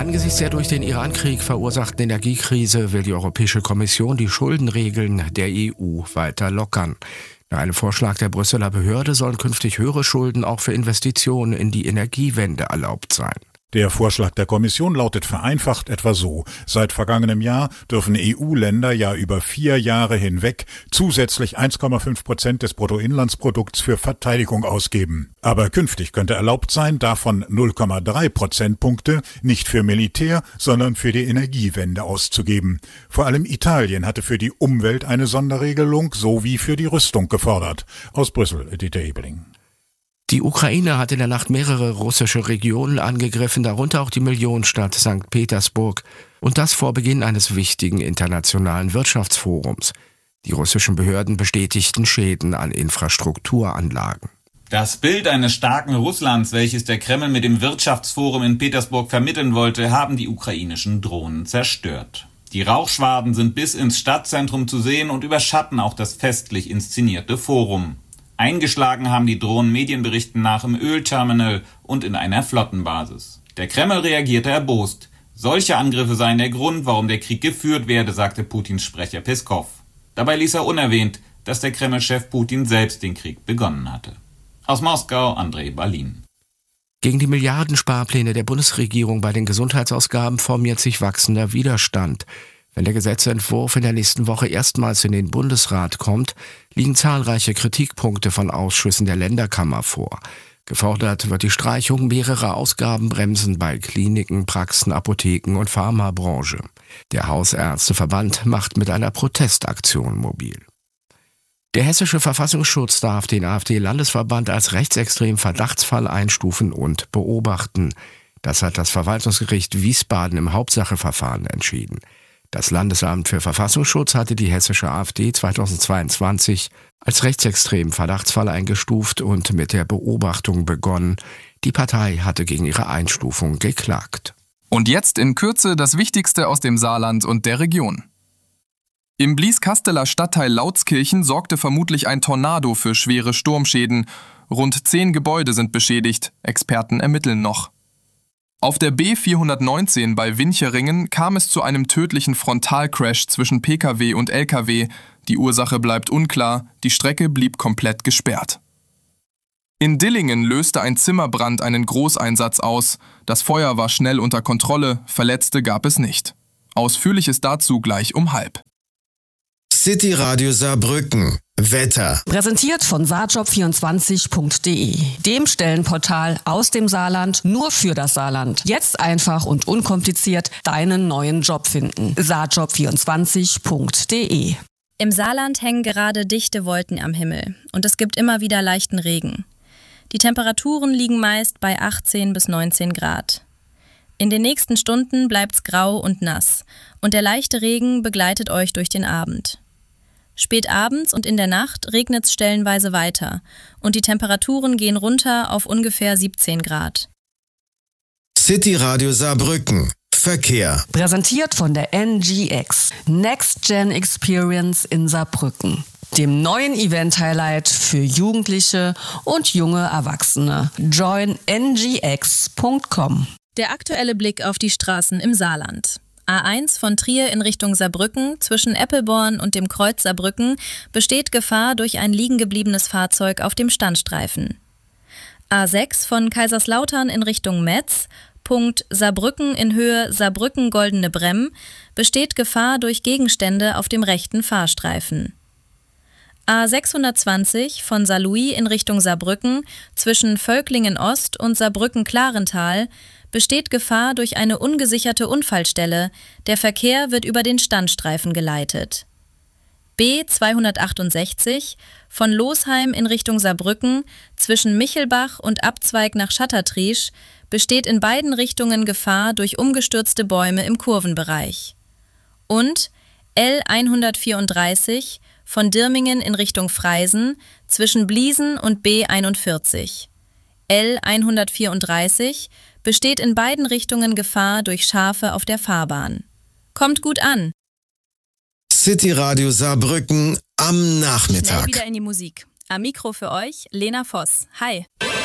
Angesichts der durch den Iran-Krieg verursachten Energiekrise will die Europäische Kommission die Schuldenregeln der EU weiter lockern. Nach einem Vorschlag der Brüsseler Behörde sollen künftig höhere Schulden auch für Investitionen in die Energiewende erlaubt sein. Der Vorschlag der Kommission lautet vereinfacht etwa so: Seit vergangenem Jahr dürfen EU-Länder ja über 4 Jahre hinweg zusätzlich 1,5% des Bruttoinlandsprodukts für Verteidigung ausgeben. Aber künftig könnte erlaubt sein, davon 0,3 Prozentpunkte nicht für Militär, sondern für die Energiewende auszugeben. Vor allem Italien hatte für die Umwelt eine Sonderregelung sowie für die Rüstung gefordert. Aus Brüssel, Dieter Ebeling. Die Ukraine hat in der Nacht mehrere russische Regionen angegriffen, darunter auch die Millionenstadt St. Petersburg, und das vor Beginn eines wichtigen internationalen Wirtschaftsforums. Die russischen Behörden bestätigten Schäden an Infrastrukturanlagen. Das Bild eines starken Russlands, welches der Kreml mit dem Wirtschaftsforum in Petersburg vermitteln wollte, haben die ukrainischen Drohnen zerstört. Die Rauchschwaden sind bis ins Stadtzentrum zu sehen und überschatten auch das festlich inszenierte Forum. Eingeschlagen haben die Drohnen Medienberichten nach im Ölterminal und in einer Flottenbasis. Der Kreml reagierte erbost. Solche Angriffe seien der Grund, warum der Krieg geführt werde, sagte Putins Sprecher Peskow. Dabei ließ er unerwähnt, dass der Kreml-Chef Putin selbst den Krieg begonnen hatte. Aus Moskau, Andrei Balin. Gegen die Milliardensparpläne der Bundesregierung bei den Gesundheitsausgaben formiert sich wachsender Widerstand. Wenn der Gesetzentwurf in der nächsten Woche erstmals in den Bundesrat kommt, liegen zahlreiche Kritikpunkte von Ausschüssen der Länderkammer vor. Gefordert wird die Streichung mehrerer Ausgabenbremsen bei Kliniken, Praxen, Apotheken und Pharmabranche. Der Hausärzteverband macht mit einer Protestaktion mobil. Der Hessische Verfassungsschutz darf den AfD-Landesverband als rechtsextremen Verdachtsfall einstufen und beobachten. Das hat das Verwaltungsgericht Wiesbaden im Hauptsacheverfahren entschieden. Das Landesamt für Verfassungsschutz hatte die hessische AfD 2022 als rechtsextremen Verdachtsfall eingestuft und mit der Beobachtung begonnen. Die Partei hatte gegen ihre Einstufung geklagt. Und jetzt in Kürze das Wichtigste aus dem Saarland und der Region. Im Blieskasseler Stadtteil Lautskirchen sorgte vermutlich ein Tornado für schwere Sturmschäden. Rund 10 Gebäude sind beschädigt. Experten ermitteln noch. Auf der B419 bei Wincheringen kam es zu einem tödlichen Frontalcrash zwischen Pkw und Lkw. Die Ursache bleibt unklar, die Strecke blieb komplett gesperrt. In Dillingen löste ein Zimmerbrand einen Großeinsatz aus. Das Feuer war schnell unter Kontrolle, Verletzte gab es nicht. Ausführliches dazu gleich um 12:30. City Radio Saarbrücken. Wetter. Präsentiert von saarjob24.de, dem Stellenportal aus dem Saarland nur für das Saarland. Jetzt einfach und unkompliziert deinen neuen Job finden. saarjob24.de. Im Saarland hängen gerade dichte Wolken am Himmel und es gibt immer wieder leichten Regen. Die Temperaturen liegen meist bei 18 bis 19 Grad. In den nächsten Stunden bleibt's grau und nass und der leichte Regen begleitet euch durch den Abend. Spät abends und in der Nacht regnet's stellenweise weiter und die Temperaturen gehen runter auf ungefähr 17 Grad. City Radio Saarbrücken. Verkehr. Präsentiert von der NGX, Next Gen Experience in Saarbrücken, dem neuen Event-Highlight für Jugendliche und junge Erwachsene. Join ngx.com. Der aktuelle Blick auf die Straßen im Saarland. A1 von Trier in Richtung Saarbrücken, zwischen Eppelborn und dem Kreuz Saarbrücken, besteht Gefahr durch ein liegengebliebenes Fahrzeug auf dem Standstreifen. A6 von Kaiserslautern in Richtung Metz, Punkt Saarbrücken in Höhe Saarbrücken-Goldene Bremm, besteht Gefahr durch Gegenstände auf dem rechten Fahrstreifen. A620 von Saarlouis in Richtung Saarbrücken, zwischen Völklingen Ost und Saarbrücken-Klarental, besteht Gefahr durch eine ungesicherte Unfallstelle. Der Verkehr wird über den Standstreifen geleitet. B268 von Losheim in Richtung Saarbrücken zwischen Michelbach und Abzweig nach Schattertriesch besteht in beiden Richtungen Gefahr durch umgestürzte Bäume im Kurvenbereich. Und L134 von Dirmingen in Richtung Freisen zwischen Bliesen und B41. L134 besteht in beiden Richtungen Gefahr durch Schafe auf der Fahrbahn. Kommt gut an! City Radio Saarbrücken am Nachmittag. Schnell wieder in die Musik. Am Mikro für euch Lena Voss. Hi!